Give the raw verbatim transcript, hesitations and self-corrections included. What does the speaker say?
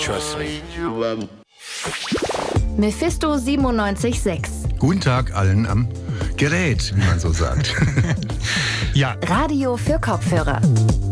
Trust me. Mephisto siebenundneunzig Komma sechs. Guten Tag allen am Gerät, wie man so sagt. Ja. Radio für Kopfhörer.